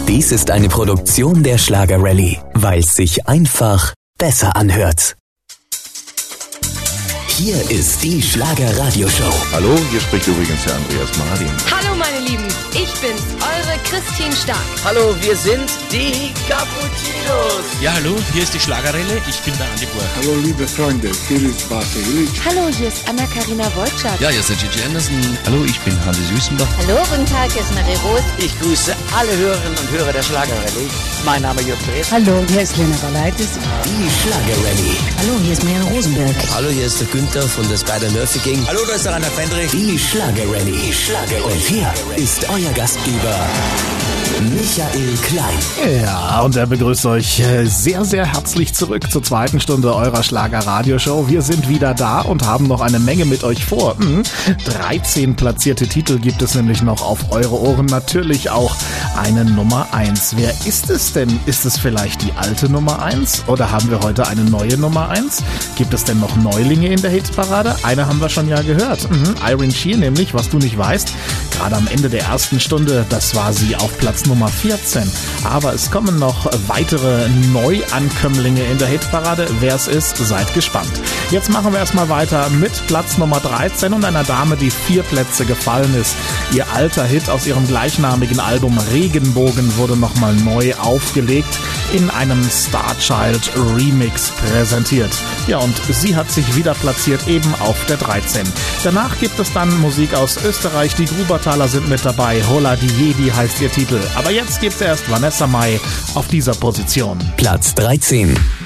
Dies ist eine Produktion der Schlager-Rallye, weil es sich einfach besser anhört. Hier ist die Schlager-Radio-Show. Hallo, hier spricht übrigens der Andreas Martin. Hallo meine Lieben, ich bin's, eure Christine Stark. Hallo, wir sind die Cappuccinos. Ja, hallo, hier ist die Schlagerelle, ich bin der Andi Borch. Hallo liebe Freunde, hier ist Barte Illich. Hallo, hier ist Anna-Karina Wojcik. Ja, hier ist der Gigi Anderson. Hallo, ich bin Hansi Süßenbach. Hallo, guten Tag, hier ist Marie Roth. Ich grüße alle Hörerinnen und Hörer der Schlagerelle. Mein Name ist Jörg Dres. Hallo, hier ist Lena Balaitis. Die Schlager-Rallye. Hallo, hier ist Marianne Rosenberg. Hallo, hier ist der Günther von der Spider-Murphy Gang. Hallo, da ist der Rainer Fendrich. Die Schlager-Rallye. Und hier ist euer Gastgeber Michael Klein. Ja, und er begrüßt euch sehr, sehr herzlich zurück zur zweiten Stunde eurer Schlager-Radio-Show. Wir sind wieder da und haben noch eine Menge mit euch vor. 13 platzierte Titel gibt es nämlich noch auf eure Ohren. Natürlich auch eine Nummer 1. Wer ist es denn? Ist es vielleicht die alte Nummer 1? Oder haben wir heute eine neue Nummer 1? Gibt es denn noch Neulinge in der Hitparade? Eine haben wir schon ja gehört. Irene Sheer nämlich, was du nicht weißt. Gerade am Ende der ersten Stunde, das war sie auf Platz Nummer 14. Aber es kommen noch weitere Neuankömmlinge in der Hitparade. Wer es ist, seid gespannt. Jetzt machen wir erstmal weiter mit Platz Nummer 13 und einer Dame, die 4 Plätze gefallen ist. Ihr alter Hit aus ihrem gleichnamigen Album Regenbogen wurde nochmal neu aufgelegt, in einem Starchild Remix präsentiert. Ja, und sie hat sich wieder platziert, eben auf der 13. Danach gibt es dann Musik aus Österreich. Die Grubertaler sind mit dabei. Hola die Jedi heißt ihr Titel. Aber jetzt gibt's erst Vanessa Mai auf dieser Position. Platz 13.